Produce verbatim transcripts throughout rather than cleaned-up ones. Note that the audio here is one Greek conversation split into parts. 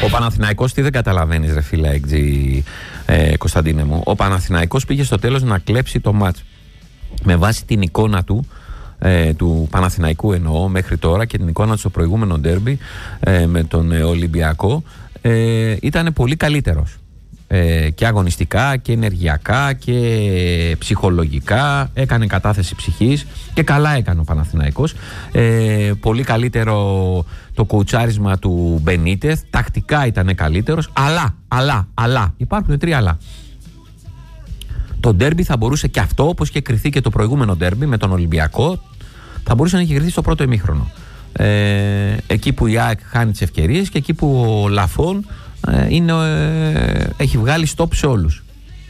Ο Παναθηναϊκός τι δεν καταλαβαίνεις, ρε φίλε Εκτζή, ε, Κωνσταντίνε μου. Ο Παναθηναϊκός πήγε στο τέλος να κλέψει το μάτς. Με βάση την εικόνα του, ε, του Παναθηναϊκού εννοώ μέχρι τώρα, και την εικόνα του στο προηγούμενο ντέρμπι ε, με τον ε, Ολυμπιακό, ε, ήταν πολύ καλύτερος. Ε, και αγωνιστικά και ενεργειακά και ψυχολογικά, έκανε κατάθεση ψυχής και καλά έκανε ο Παναθηναϊκός. ε, πολύ καλύτερο το κοουτσάρισμα του Μπενίτεθ, τακτικά ήταν καλύτερος, αλλά, αλλά, αλλά υπάρχουν τρία αλλά. Το ντέρμπι θα μπορούσε και αυτό, όπως και κριθεί και το προηγούμενο ντέρμπι με τον Ολυμπιακό, θα μπορούσε να έχει κριθεί στο πρώτο ημίχρονο, ε, εκεί που η ΑΕΚ χάνει τις ευκαιρίες και εκεί που ο Λαφών Είναι, ε, έχει βγάλει stop σε όλους.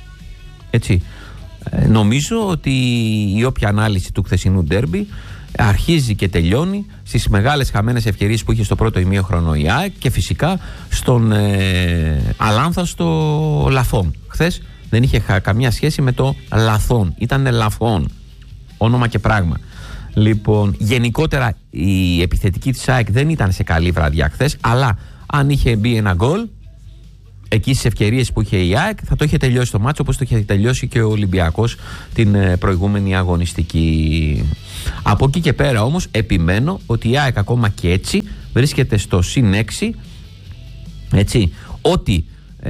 Έτσι. Ε, νομίζω ότι η όποια ανάλυση του χθεσινού ντέρμπι αρχίζει και τελειώνει στις μεγάλες χαμένες ευκαιρίες που είχε στο πρώτο ημίχρονο η ΑΕΚ και φυσικά στον ε, αλάνθαστο Λαφών. Χθες δεν είχε καμία σχέση με το Λαθών. Ήταν Λαφών. Όνομα και πράγμα. Λοιπόν, γενικότερα η επιθετική της ΑΕΚ δεν ήταν σε καλή βραδιά χθες, αλλά αν είχε μπει ένα γκολ εκεί στις ευκαιρίες που είχε η ΑΕΚ, θα το είχε τελειώσει το μάτσο, όπως το είχε τελειώσει και ο Ολυμπιακός την προηγούμενη αγωνιστική. Από εκεί και πέρα όμως επιμένω ότι η ΑΕΚ ακόμα και έτσι βρίσκεται στο συν έξι, έτσι, ότι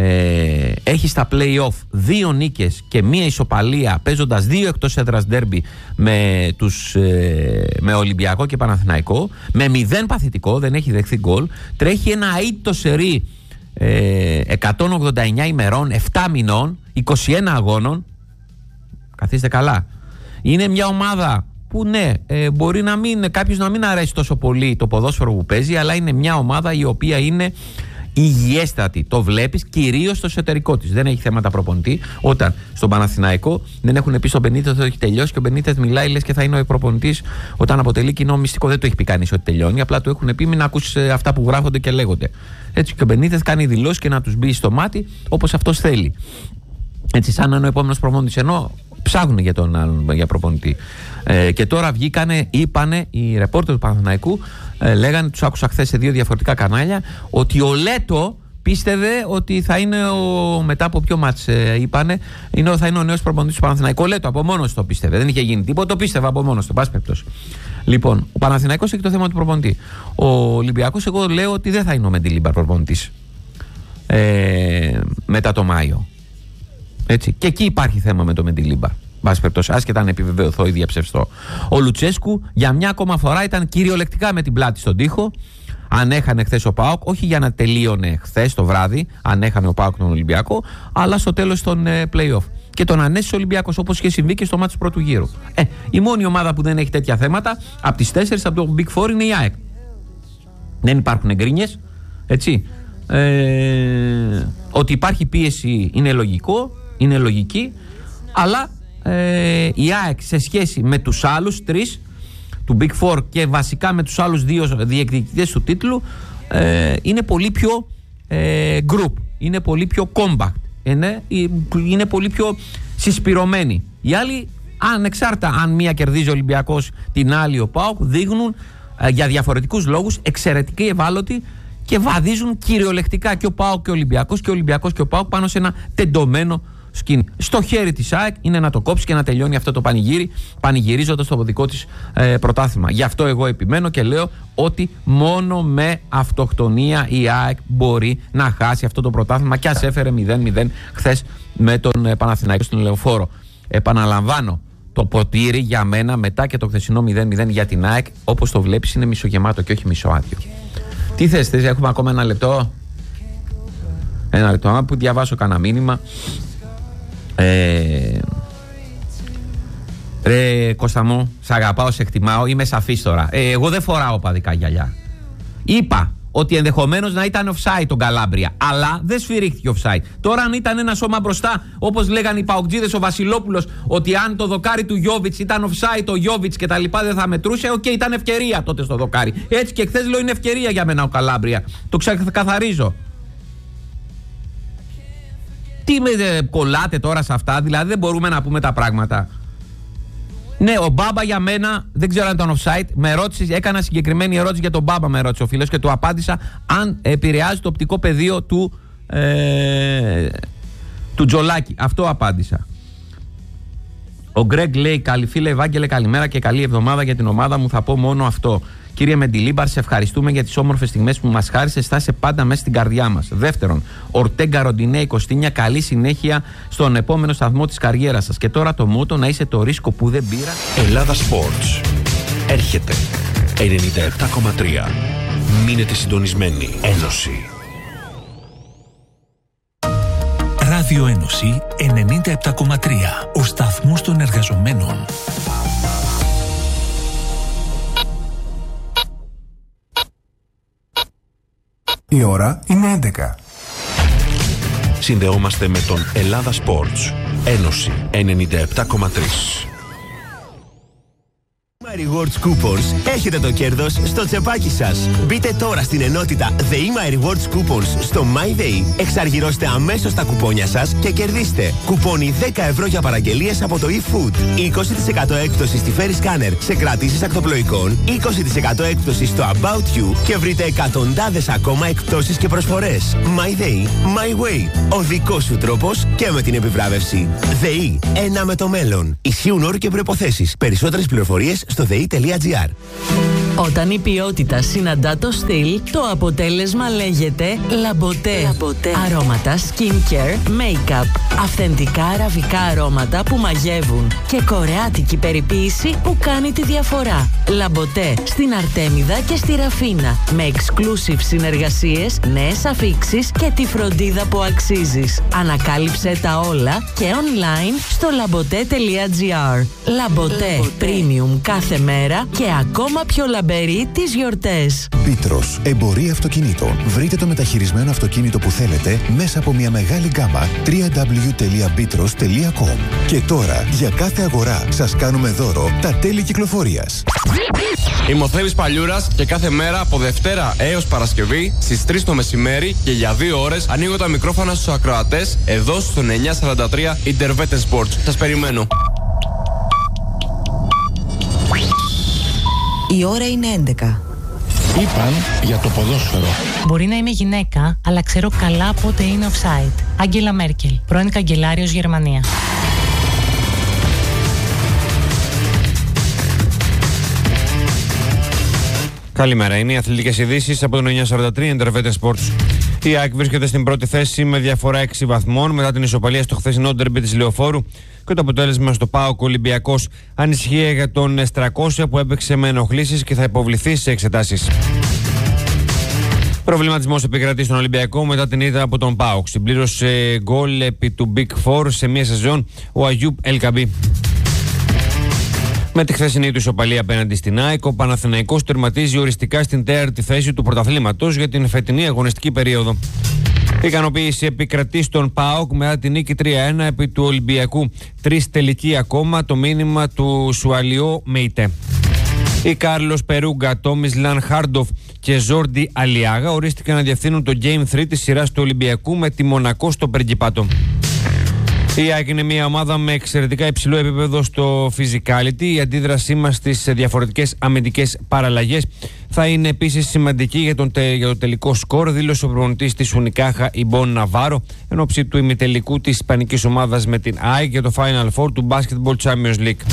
ε, έχει στα play-off δύο νίκες και μία ισοπαλία, παίζοντας δύο εκτός έδρας ντέρμπι με, τους, ε, με Ολυμπιακό και Παναθηναϊκό, με μηδέν παθητικό, δεν έχει δεχθεί γκολ, τρέχει ένα αίτητο σερί ε, εκατόν ογδόντα εννιά ημερών, επτά μηνών, είκοσι ένα αγώνων. Καθίστε καλά. Είναι μια ομάδα που ναι, ε, μπορεί να μην, κάποιος να μην αρέσει τόσο πολύ το ποδόσφαιρο που παίζει, αλλά είναι μια ομάδα η οποία είναι υγιέστατη. Το βλέπεις κυρίως στο εσωτερικό της. Δεν έχει θέματα προπονητή. Όταν στον Παναθηναϊκό δεν έχουν πει στον Μπενίτεθ ότι έχει τελειώσει και ο Μπενίτεθ μιλάει λες και θα είναι ο προπονητής όταν αποτελεί κοινό μυστικό. Δεν το έχει πει κανείς ότι τελειώνει. Απλά του έχουν πει μην ακούσεις αυτά που γράφονται και λέγονται. Έτσι και ο Μπενίτεθ κάνει δηλώσεις και να τους μπει στο μάτι όπως αυτός θέλει. Έτσι, σαν να είναι ο επόμενος προπονητής. Ενώ ψάχνουν για τον άλλον για προπονητή. Ε, και τώρα βγήκανε, είπανε οι ρεπόρτερ του Παναθηναϊκού, ε, λέγανε, τους άκουσα χθες σε δύο διαφορετικά κανάλια, ότι ο Λέτο πίστευε ότι θα είναι ο, μετά από ποιο μάτς ε, είπανε, είναι, θα είναι ο νέος προπονητής του Παναθηναϊκού. Ο Λέτο από μόνος το πίστευε, δεν είχε γίνει τίποτα, το πίστευε από μόνος του, πάση περιπτώσει. Λοιπόν, ο Παναθηναϊκός έχει το θέμα του προπονητή. Ο Ολυμπιακός, εγώ λέω ότι δεν θα είναι ο Μεντιλίμπαρ προπονητής ε, μετά το Μάιο. Έτσι. Και εκεί υπάρχει θέμα με το Μεντιλίμπαρ. Βάση περιπτώσει, άσχετα αν επιβεβαιωθώ ή διαψευστώ. Ο Λουτσέσκου για μια ακόμα φορά ήταν κυριολεκτικά με την πλάτη στον τοίχο. Αν έχανε χθες ο ΠΑΟΚ, όχι για να τελείωνε χθες το βράδυ, αν έχανε ο ΠΑΟΚ τον Ολυμπιακό, αλλά στο τέλος των ε, play-off. Και τον ανέστησε ο Ολυμπιακός, όπως είχε συμβεί και στο μάτι του πρώτου γύρου. Ε, η μόνη ομάδα που δεν έχει τέτοια θέματα από τις τέσσερις από το Big Four είναι η ΑΕΚ. Δεν υπάρχουν εγκρίνειες. Έτσι. Ε, ότι υπάρχει πίεση είναι λογικό, είναι λογική, αλλά ε, η ΑΕΚ σε σχέση με τους άλλους τρεις του Big Four και βασικά με τους άλλους δύο διεκδικητές του τίτλου ε, είναι πολύ πιο ε, group, είναι πολύ πιο compact, είναι, είναι πολύ πιο συσπυρωμένη. Οι άλλοι, ανεξάρτητα αν μία κερδίζει ο Ολυμπιακός την άλλη ο ΠΑΟΚ, δείχνουν ε, για διαφορετικούς λόγους εξαιρετικοί ευάλωτοι και βαδίζουν κυριολεκτικά και ο ΠΑΟΚ και ο Ολυμπιακός και ο Ολυμπιακός και ο ΠΑΟΚ πάνω σε ένα τεντωμένο σκηνή. Στο χέρι της ΑΕΚ είναι να το κόψει και να τελειώνει αυτό το πανηγύρι, πανηγυρίζοντας το δικό της ε, πρωτάθλημα. Γι' αυτό εγώ επιμένω και λέω ότι μόνο με αυτοκτονία η ΑΕΚ μπορεί να χάσει αυτό το πρωτάθλημα, και ας έφερε μηδέν μηδέν χθες με τον ε, Παναθηναϊκό στον Λεωφόρο. Επαναλαμβάνω, το ποτήρι για μένα μετά και το χθεσινό μηδέν μηδέν για την ΑΕΚ, όπως το βλέπεις, είναι μισογεμάτο και όχι μισοάδιο. Τι θες, θες, έχουμε ακόμα ένα λεπτό. Ένα λεπτό, άμα που διαβάσω κανένα μήνυμα. Ε, ρε Κώστα μου, σ' αγαπάω, σε εκτιμάω, είμαι σαφής τώρα. ε, Εγώ δεν φοράω παδικά γυαλιά. Είπα ότι ενδεχομένως να ήταν offside τον Καλάμπρια, αλλά δεν σφυρίχθηκε offside. Τώρα αν ήταν ένα σώμα μπροστά, όπως λέγανε οι παοκτζίδες, ο Βασιλόπουλος, ότι αν το δοκάρι του Γιόβιτς ήταν offside, ο Γιόβιτς και τα λοιπά δεν θα μετρούσε, οκ, okay, ήταν ευκαιρία τότε στο δοκάρι. Έτσι και χθες λέω είναι ευκαιρία για μένα ο Καλάμπρια. Το ξεκαθαρίζω. Τι με κολλάτε τώρα σε αυτά, δηλαδή δεν μπορούμε να πούμε τα πράγματα. Ναι, ο Μπάμπα για μένα δεν ξέρω αν ήταν offside. Με ρώτησε, έκανα συγκεκριμένη ερώτηση για τον Μπάμπα, με ρώτησε ο φίλος και του απάντησα αν επηρεάζει το οπτικό πεδίο του, ε, του Τζολάκη. Αυτό απάντησα. Ο Γκρέγκ λέει: καλή φίλε Ευάγγελε, καλημέρα και καλή εβδομάδα για την ομάδα μου. Θα πω μόνο αυτό. Κύριε Μεντιλίμπαρ, σε ευχαριστούμε για τις όμορφες στιγμές που μας χάρισες. Θα είσαι πάντα μέσα στην καρδιά μας. Δεύτερον, Ορτέγκα Ροντινέη Κωστίνια, καλή συνέχεια στον επόμενο σταθμό της καριέρας σας. Και τώρα το μότο να είσαι το ρίσκο που δεν πήρα. Ελλάδα Sports. Έρχεται. ενενήντα επτά κόμμα τρία. Μείνετε συντονισμένοι. Ένωση. Ράδιο Ένωση ενενήντα επτά κόμμα τρία. Ο σταθμός των εργαζομένων. Η ώρα είναι έντεκα. Συνδεόμαστε με τον Ελλάδα Sports. Ένωση ενενήντα επτά κόμμα τρία. My Rewards Coupons, έχετε το κέρδος στο τσεπάκι σας. Μπείτε τώρα στην ενότητα The My Rewards Coupons στο MyDay. Εξαργυρώστε αμέσως τα κουπόνια σας και κερδίστε κουπόνι δέκα ευρώ για παραγγελίες από το eFood, είκοσι τοις εκατό έκπτωση στη Ferry Scanner σε κρατήσεις ακτοπλοϊκών, είκοσι τοις εκατό έκπτωση στο About You και βρείτε εκατοντάδες ακόμα εκπτώσεις και προσφορές. MyDay, My Way. Ο δικός σου τρόπος και με την επιβράβευση. ΔΕΗ, ένα με το μέλλον. Ισχύουν όροι και προϋποθέσεις. Περισσότερες πληροφορίες στο δε ι τελεία τζι άρ. Όταν η ποιότητα συναντά το στυλ, το αποτέλεσμα λέγεται Λαμποτέ. Λαμποτέ. Αρώματα skincare, make-up, αυθεντικά αραβικά αρώματα που μαγεύουν και κορεάτικη περιποίηση που κάνει τη διαφορά. Λαμποτέ στην Αρτέμιδα και στη Ραφίνα, με exclusive συνεργασίες, νέες αφίξεις και τη φροντίδα που αξίζεις. Ανακάλυψε τα όλα και online στο λαμποτέ τελεία τζι άρ. Λαμποτέ, premium κάθε μέρα και ακόμα πιο λαμπερή τις γιορτές. Πίτρος, εμπορία αυτοκινήτων. Βρείτε το μεταχειρισμένο αυτοκίνητο που θέλετε μέσα από μια μεγάλη γκάμα double-u double-u double-u τελεία πίτρος τελεία κομ. Και τώρα, για κάθε αγορά, σας κάνουμε δώρο τα τέλη κυκλοφορίας. Είμαι ο Θέμης Παλιούρας και κάθε μέρα από Δευτέρα έως Παρασκευή στις τρεις το μεσημέρι και για δύο ώρες ανοίγω τα μικρόφωνα στους ακροατές εδώ στον εννιακόσια σαράντα τρία Intervete Sports. Σας περιμένω. Η ώρα είναι έντεκα. Είπαν για το ποδόσφαιρο. Μπορεί να είμαι γυναίκα, αλλά ξέρω καλά πότε είναι offside. Άγγελα Μέρκελ, πρώην καγκελάριος Γερμανία. Καλημέρα, είναι οι αθλητικές ειδήσεις από τον εννιακόσια σαράντα τρία Intervete Sports. Η ΑΕΚ βρίσκεται στην πρώτη θέση με διαφορά έξι βαθμών μετά την ισοπαλία στο χθεσινό ντερμπι της Λεωφόρου και το αποτέλεσμα στο ΠΑΟΚ Ολυμπιακός. Ανησυχία για τον Στρακώσια που έπαιξε με ενοχλήσεις και θα υποβληθεί σε εξετάσεις. Προβληματισμός επικρατεί στον Ολυμπιακό μετά την ήττα από τον ΠΑΟΚ. Συμπλήρωσε γκολ επί του Big Four σε μία σεζόν ο Αγιούπ Ελκαμπή. Με τη χθεσινή του ισοπαλία απέναντι στην ΑΕΚ, ο Παναθηναϊκός τερματίζει οριστικά στην τέταρτη θέση του πρωταθλήματος για την φετινή αγωνιστική περίοδο. Η ικανοποίηση επικρατεί στον ΠΑΟΚ μετά την νίκη τρία ένα επί του Ολυμπιακού. Τρεις τελικοί ακόμα, το μήνυμα του Σουαλιό Μεϊτέ. Οι Κάρλος Περούγκα, Τόμις Λαν Χάρντοφ και Ζόρντι Αλιάγα ορίστηκαν να διευθύνουν το Game τρία της σειράς του Ολυμπιακού με τη Μονακό στο Πριγκιπάτο. Η ΑΕΚ είναι μια ομάδα με εξαιρετικά υψηλό επίπεδο στο physicality. Η αντίδρασή μας στις διαφορετικές αμυντικές παραλλαγές θα είναι επίσης σημαντική για, τον, για το τελικό σκορ, δήλωσε ο προπονητής της Ουνικάχα Ιμπόν Ναβάρο εν ώψη του ημιτελικού της ισπανικής ομάδας με την ΑΕΚ για το Final Four του Basketball Champions League.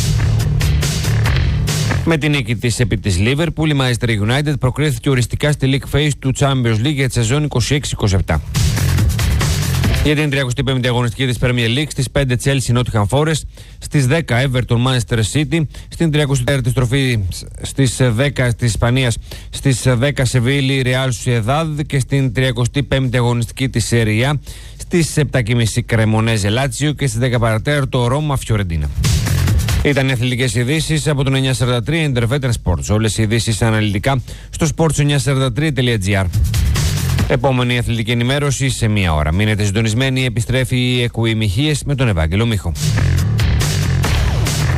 Με την νίκη της επί της Liverpool, η Manchester United προκρίθηκε οριστικά στη League Phase του Champions League για τη σεζόν είκοσι έξι είκοσι επτά. Για την τριαντάτη πέμπτη αγωνιστική της Premier League, στις πέντε Chelsea Nottingham Forest, στις δέκα Everton Manchester City, στην τριαντάτη τέταρτη στροφή στις δέκα της Ισπανίας, στις δέκα Σεβίλη Real Sociedad και στην τριαντάτη πέμπτη αγωνιστική της Serie A, στις επτά και μισή Cremonese Lazio και στις δέκα παρατέταρτο Roma Fiorentina. Ήταν οι αθλητικές ειδήσεις από τον εννιακόσια σαράντα τρία Intervete Sports. Όλες οι ειδήσεις αναλυτικά στο sports εννιακόσια σαράντα τρία τελεία τζι άρ. Επόμενη αθλητική ενημέρωση σε μία ώρα. Μείνετε συντονισμένοι, επιστρέφει η Εκουή Μιχίες με τον Ευάγγελο Μίχο.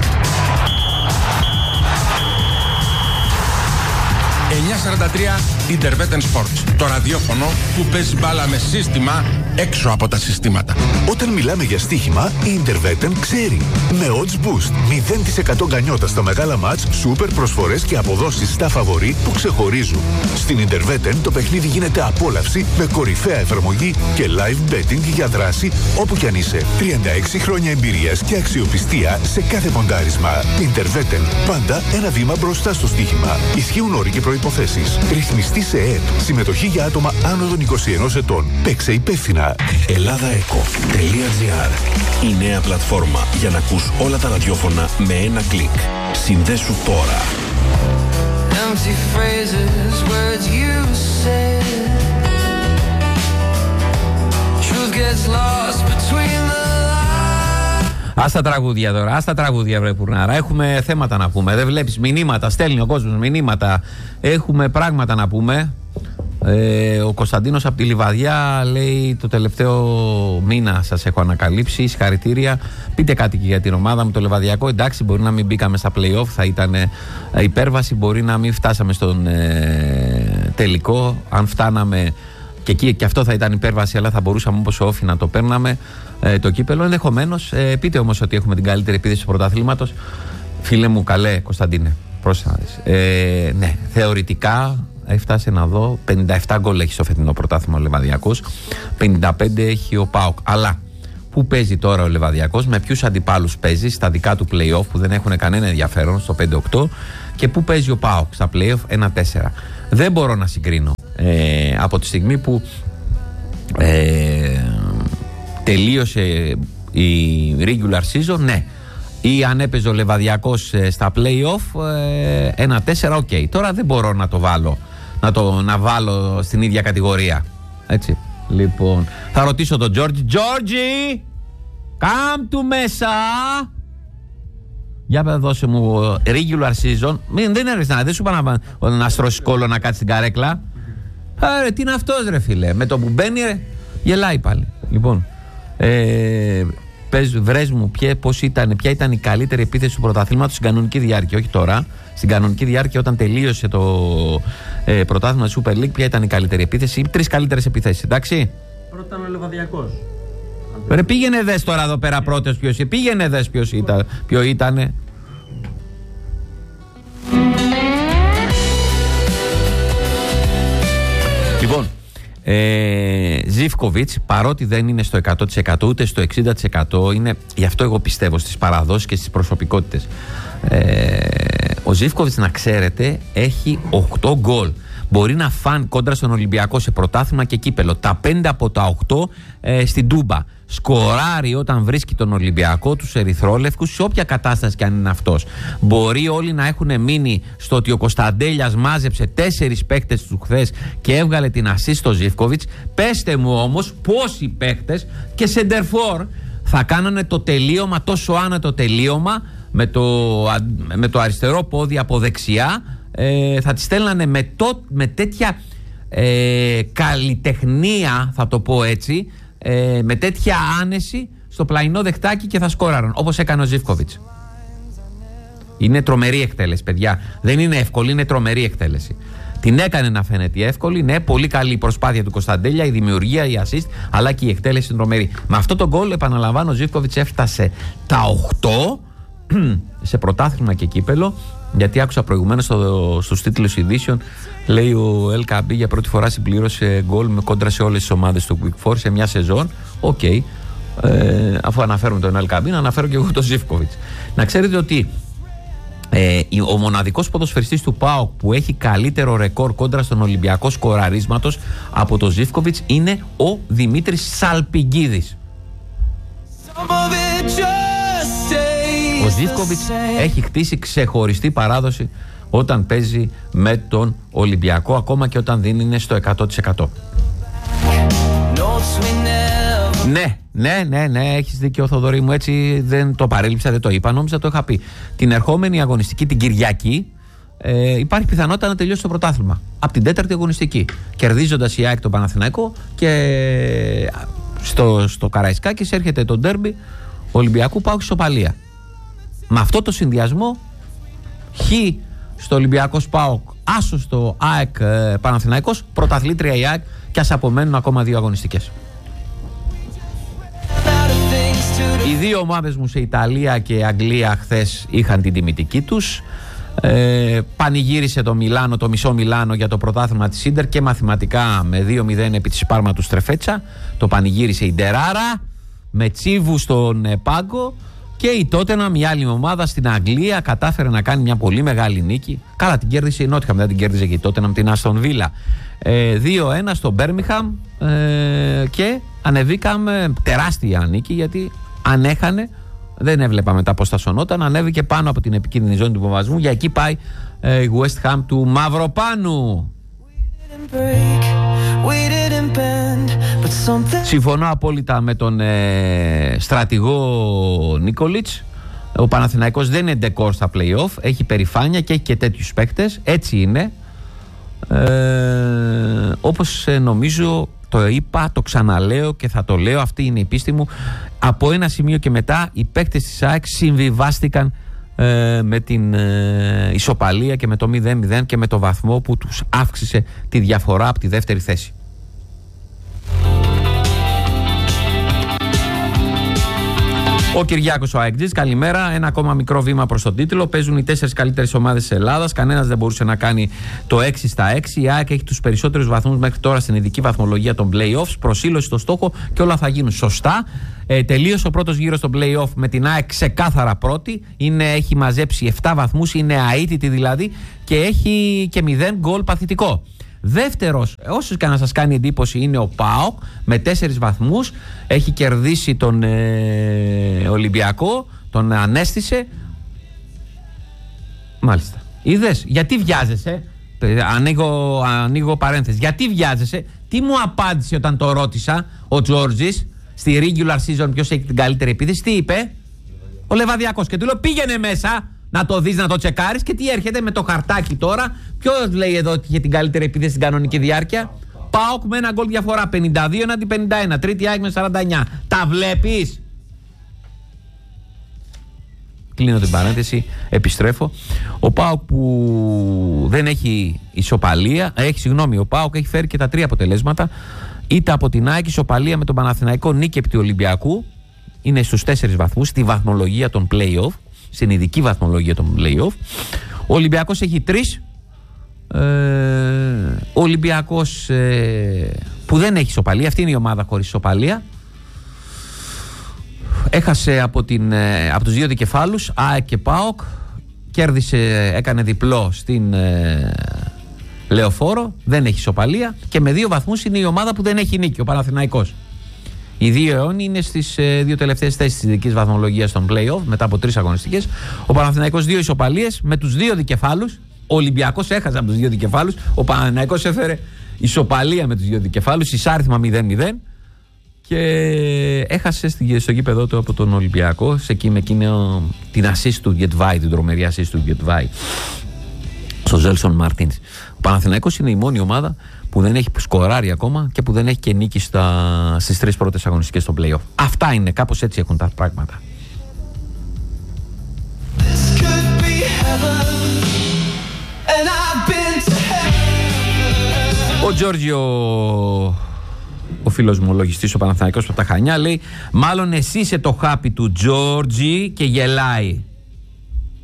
εννιακόσια σαράντα τρία Interveten Sports, το ραδιόφωνο που παίζει μπάλα με σύστημα έξω από τα συστήματα. Όταν μιλάμε για στοίχημα, η Interveten ξέρει. Με odds boost, μηδέν τοις εκατό γκανιότα στα μεγάλα μάτς, σούπερ προσφορές και αποδόσεις στα φαβορί που ξεχωρίζουν. Στην Interveten το παιχνίδι γίνεται απόλαυση με κορυφαία εφαρμογή και live betting για δράση όπου κι αν είσαι. τριάντα έξι χρόνια εμπειρίας και αξιοπιστία σε κάθε ποντάρισμα. Interveten, πάντα ένα βήμα μπροστά στο στοίχημα. Ισχύουν όροι και προϋποθέσεις. Ρυθμιστή σε ΕΕΠ. Συμμετοχή για άτομα άνω των είκοσι ενός ετών. Παίξε υπεύθυνα. ελλάδαεκο.gr, η νέα πλατφόρμα για να ακούς όλα τα ραδιόφωνα με ένα κλικ. Συνδέσου τώρα. Empty phrases, words you said. Truth gets lost between the lines. Ας τα τραγούδια τώρα, ας τα τραγούδια βρε Πουρνάρα. Έχουμε θέματα να πούμε. Δεν βλέπεις μηνύματα, στέλνει ο κόσμος μηνύματα. Έχουμε πράγματα να πούμε. Ε, ο Κωνσταντίνος από τη Λιβαδιά λέει: το τελευταίο μήνα σας έχω ανακαλύψει. Συγχαρητήρια. Πείτε κάτι και για την ομάδα μου, το Λιβαδιακό. Εντάξει, μπορεί να μην μπήκαμε στα play-off, θα ήταν ε, υπέρβαση. Μπορεί να μην φτάσαμε στον ε, τελικό. Αν φτάναμε και εκεί και αυτό θα ήταν υπέρβαση, αλλά θα μπορούσαμε όπως ο Όφη να το παίρναμε ε, το κύπελο. Ενδεχομένως. Ε, πείτε όμως ότι έχουμε την καλύτερη επίδεση του πρωταθλήματος. Φίλε μου, καλέ Κωνσταντίνε. Πρόσφατες. Ε, ναι, θεωρητικά. Έφτασε να δω, πενήντα επτά γκολ έχει στο φετινό πρωτάθλημα ο Λεβαδιακός, πενήντα πέντε έχει ο ΠΑΟΚ. Αλλά πού παίζει τώρα ο Λεβαδιακός, με ποιους αντιπάλους παίζει στα δικά του play-off που δεν έχουν κανένα ενδιαφέρον στο πέντε οκτώ, και πού παίζει ο ΠΑΟΚ στα play-off ένα τέσσερα. Δεν μπορώ να συγκρίνω ε, από τη στιγμή που ε, τελείωσε η regular season, ναι, ή αν έπαιζε ο Λεβαδιακός ε, στα play-off ε, ένα τέσσερα, οκ. Okay. Τώρα δεν μπορώ να το βάλω να το να βάλω στην ίδια κατηγορία. Έτσι. Λοιπόν, θα ρωτήσω τον Τζόρτζι. Τζόρτζι, κάμ του μέσα. Για πέρα δώσε μου regular season. Μην, δεν έρχεσαι να, δεν σου είπα να, να στρώσεις κόλλο να κάτσεις στην καρέκλα. Άρα, τι είναι αυτός ρε φίλε. Με το που μπαίνει ρε, γελάει πάλι. Λοιπόν, ε, πες, βρες μου ποια, πώς ήταν, ποια ήταν η καλύτερη επίθεση του πρωταθλήματος στην κανονική διάρκεια, όχι τώρα. Στην κανονική διάρκεια, όταν τελείωσε το ε, πρωτάθλημα της Super League, ποια ήταν η καλύτερη επίθεση ή τρεις καλύτερες επιθέσεις, εντάξει. Πρώτα ήταν ο Λεβαδιακός. Ρε, πήγαινε δες τώρα εδώ πέρα πρώτος ποιος ήταν. Πήγαινε δες ποιος ήταν. Ποιο ήτανε. Λοιπόν, ε, Ζίβκοβιτς, παρότι δεν είναι στο εκατό τοις εκατό ούτε στο εξήντα τοις εκατό, είναι, γι' αυτό εγώ πιστεύω στις παραδόσεις και στις προσωπικότητες. Ε, ο Ζίβκοβιτς, να ξέρετε, έχει οκτώ γκολ. Μπορεί να φαν κόντρα στον Ολυμπιακό σε πρωτάθλημα και κύπελο. Τα πέντε από τα οκτώ ε, στην Τούμπα. Σκοράρει όταν βρίσκει τον Ολυμπιακό, τους ερυθρόλευκους, σε όποια κατάσταση κι αν είναι αυτός. Μπορεί όλοι να έχουν μείνει στο ότι ο Κωνσταντέλιας μάζεψε τέσσερις παίκτες του χθες και έβγαλε την ασίστ στο Ζίβκοβιτς. Πέστε μου όμως πόσοι παίκτες και σεντερφόρ θα κάνανε το τελείωμα, τόσο άνετο τελείωμα, με το, με το αριστερό πόδι από δεξιά. Ε, θα τη στέλνανε με, το, με τέτοια ε, καλλιτεχνία, θα το πω έτσι, ε, με τέτοια άνεση στο πλαϊνό δεχτάκι και θα σκόραραν, όπως έκανε ο Ζίβκοβιτς. Είναι τρομερή εκτέλεση, παιδιά. Δεν είναι εύκολη, είναι τρομερή εκτέλεση. Την έκανε να φαίνεται εύκολη. Ναι, πολύ καλή η προσπάθεια του Κωνσταντέλια, η δημιουργία, η assist, αλλά και η εκτέλεση είναι τρομερή. Με αυτό το γκολ, επαναλαμβάνω, ο Ζίβκοβιτς έφτασε τα οκτώ σε πρωτάθλημα και κύπελο. Γιατί άκουσα προηγουμένως στο, στους τίτλους ειδήσεων, λέει ο Ελ Καμπί για πρώτη φορά συμπλήρωσε γκολ με κόντρα σε όλες τις ομάδες του Quick Four σε μια σεζόν. Οκ. Okay. Ε, αφού αναφέρουμε τον Ελ Καμπί, να αναφέρω και εγώ τον Ζίβκοβιτς. Να ξέρετε ότι ε, ο μοναδικός ποδοσφαιριστής του ΠΑΟΚ που έχει καλύτερο ρεκόρ κόντρα στον Ολυμπιακό σκοραρίσματος από τον Ζίβκοβιτς είναι ο Δημήτρης Σαλπιγκίδης. Ο Ζίβκοβιτς έχει χτίσει ξεχωριστή παράδοση όταν παίζει με τον Ολυμπιακό, ακόμα και όταν δεν είναι στο εκατό τοις εκατό. Ναι, ναι, ναι, ναι, έχεις δίκιο Θοδωρή μου, έτσι δεν το παρέλειψα, δεν το είπα, νόμιζα το είχα πει. Την ερχόμενη αγωνιστική, την Κυριακή, ε, υπάρχει πιθανότητα να τελειώσει το πρωτάθλημα. Από την τέταρτη αγωνιστική, κερδίζοντας η ΑΕΚ τον Παναθηναϊκό και στο, στο Καραϊσκάκης έρχεται το ντέρμπι Ολυμπιακού ΠΑΟΚ ισοπαλία. Με αυτό το συνδυασμό, χ στο Ολυμπιακός ΠΑΟΚ άσο το ΑΕΚ ε, Παναθηναϊκός, πρωταθλήτρια η ΑΕΚ, και ας απομένουν ακόμα δύο αγωνιστικές. Οι δύο ομάδες μου σε Ιταλία και Αγγλία χθες είχαν την τιμητική τους. Ε, πανηγύρισε το Μιλάνο, το μισό Μιλάνο, για το πρωτάθλημα της Ίντερ και μαθηματικά με δύο μηδέν επί της Πάρμα του Στρεφέτσα. Το πανηγύρισε η Ντεράρα με τσίβου στον ε, πάγκο. Και η Τότεναμ, μια άλλη ομάδα στην Αγγλία, κατάφερε να κάνει μια πολύ μεγάλη νίκη. Καλά, την κέρδισε η Νότιχαμ, δεν την κέρδιζε και η Τότεναμ την Άστον Βίλα. Ε, δύο ένα στο Μπέρμιχαμ ε, και ανεβήκαμε, τεράστια νίκη, γιατί αν έχανε, δεν έβλεπα μετά πώς θα σωνόταν, ανέβηκε πάνω από την επικίνδυνη ζώνη του βομβασμού. Για εκεί πάει ε, η West Ham του Μαυροπάνου. Συμφωνώ απόλυτα με τον ε, στρατηγό Νίκολιτς. Ο Παναθηναϊκός δεν είναι ντεκόρ στα play-off. Έχει περηφάνεια και έχει και τέτοιους παίκτες. Έτσι είναι. ε, Όπως ε, νομίζω το είπα, το ξαναλέω και θα το λέω, αυτή είναι η πίστη μου. Από ένα σημείο και μετά οι παίκτες της ΑΕΚ συμβιβάστηκαν ε, με την ε, ισοπαλία και με το μηδέν μηδέν και με το βαθμό που τους αύξησε τη διαφορά από τη δεύτερη θέση. Ο Κυριάκος ο ΑΕΚΤΖΙς, καλημέρα. Ένα ακόμα μικρό βήμα προς τον τίτλο. Παίζουν οι τέσσερις καλύτερες ομάδες της Ελλάδας. Κανένας δεν μπορούσε να κάνει το έξι στα έξι. Η ΑΕΚ έχει τους περισσότερους βαθμούς μέχρι τώρα στην ειδική βαθμολογία των play-offs. Προσήλωση στο στόχο και όλα θα γίνουν σωστά. Ε, τελείωσε ο πρώτος γύρος των play-off με την ΑΕΚ ξεκάθαρα πρώτη. Είναι, έχει μαζέψει επτά βαθμούς, είναι αίτητη δηλαδή, και έχει και μηδέν γκολ παθητικό. Δεύτερος, όσος και να σας κάνει εντύπωση, είναι ο ΠΑΟΚ με τέσσερις βαθμούς. Έχει κερδίσει τον ε, Ολυμπιακό, τον ανέστησε. Μάλιστα. Είδες, γιατί βιάζεσαι? Ανοίγω, ανοίγω παρένθεση. Γιατί βιάζεσαι? Τι μου απάντησε όταν το ρώτησα ο Τζόρτζης στη regular season ποιος έχει την καλύτερη επίθεση? Τι είπε? Ο Λεβαδιακός. Και του λέω πήγαινε μέσα να το δεις, να το τσεκάρεις. Και τι έρχεται με το χαρτάκι τώρα? Ποιος λέει εδώ ότι είχε την καλύτερη επίθεση στην κανονική διάρκεια? ΠΑΟΚ με ένα γκολ διαφορά, πενήντα δύο εναντί πενήντα ένα. Τρίτη ΑΕΚ με σαράντα εννιά. Τα βλέπεις? Κλείνω την παρένθεση, επιστρέφω. Ο ΠΑΟΚ που δεν έχει ισοπαλία, έχει συγγνώμη, ο ΠΑΟΚ έχει φέρει και τα τρία αποτελέσματα. Είτε από την ΑΕΚ, ισοπαλία με τον Παναθηναϊκό, νίκη επί του Ολυμπιακού. Είναι στους τέσσερις βαθμούς στη βαθμολογία των play-off, στην ειδική βαθμολογία των play-off. Ο Ολυμπιακός έχει τρεις. Ε, ο Ολυμπιακός ε, που δεν έχει ισοπαλία, αυτή είναι η ομάδα χωρίς ισοπαλία. Έχασε από, την, ε, από τους δύο δικεφάλους, ΑΕΚ και ΠΑΟΚ. Κέρδισε, έκανε διπλό στην ε, Λεωφόρο. Δεν έχει ισοπαλία. Και με δύο βαθμούς είναι η ομάδα που δεν έχει νίκη, ο Παναθηναϊκός. Οι δύο αιώνιοι είναι στις ε, δύο τελευταίες θέσεις της ειδικής βαθμολογίας των play-off μετά από τρεις αγωνιστικές. Ο Παναθηναϊκός δύο ισοπαλίες με τους δύο δικεφάλους. Ο Ολυμπιακός έχασε από τους δύο δικεφάλους. Ο Παναθηναϊκός έφερε ισοπαλία με τους δύο δικεφάλους, εισάριθμα μηδέν μηδέν. Και έχασε στο γήπεδό του από τον Ολυμπιακό, σε εκεί με εκείνο την assist του Γετβάη, την τρομερή assist του Γετβάη στο Ζέλσον Μαρτίνς. Ο Παναθηναϊκός είναι η μόνη ομάδα που δεν έχει σκοράρει ακόμα και που δεν έχει και νίκη στα, στις τρεις πρώτες αγωνιστικές στο play-off. Αυτά είναι, κάπως έτσι έχουν τα πράγματα. Ο Τζόρτζιο, ο φίλος μου, ο λογιστής, ο Παναθηναϊκός από τα Χανιά, λέει: μάλλον εσύ είσαι το χάπι του Τζόρτζι και γελάει.